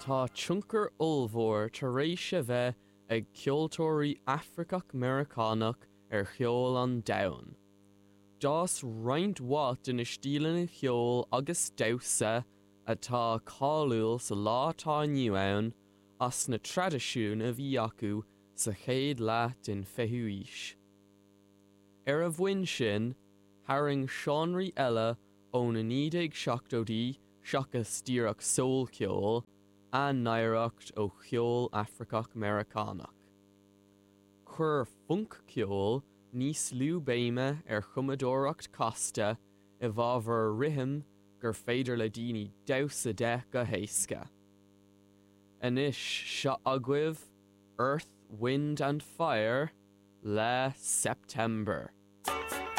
Tá tionchar olmhór tar éis a bheith ag ceoltóirí Africach Americánach cheol an domhan. Dás roinnt wat in stílan cheol agus dausa atá cáiliúil sa látá nniu ann as na tradiisiún a bhí acu sa chéad leat in feithúis. Ar a bhain sin, haring seanraí eile ón na 1970 seachas díreach soul ceol a nairacht ó cheol Africach Americánach. Chur funk ceol níos lú béime ar chumadóireacht costa I bhábhar rithim gur féidir le daoine dausa de go héasca. Anois seo agcuimh Earth, Wind and Fire le September.